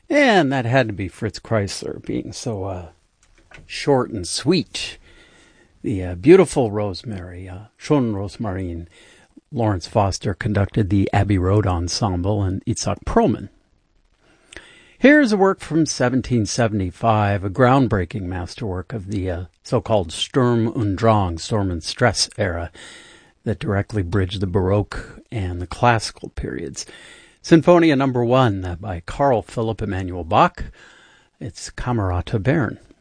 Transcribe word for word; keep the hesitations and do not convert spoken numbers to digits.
And that had to be Fritz Kreisler being so uh, short and sweet. The uh, beautiful Rosemary, uh, Schon Rosmarin. Lawrence Foster conducted the Abbey Road Ensemble and Itzhak Perlman. Here's a work from seventeen seventy-five, a groundbreaking masterwork of the uh, so-called Sturm und Drang, Storm and Stress era that directly bridged the Baroque and the classical periods. Sinfonia number one uh, by Carl Philipp Emanuel Bach. It's Camerata Bern.